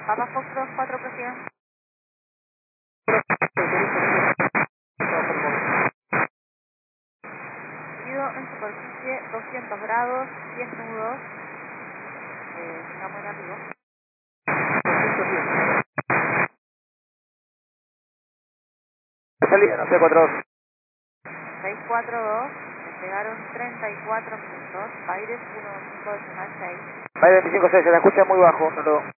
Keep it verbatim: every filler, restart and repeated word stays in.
Papa Foxtrot cuatro, prosiga. Seguido en superficie, doscientos grados, diez nudos. Eh, está muy arriba. Salida, no sé, cuatro dos. seis cuatro dos, despegaron treinta y cuatro minutos, Baires uno cinco decimal seis. Baires veinticinco seis, se la escucha muy bajo, no lo...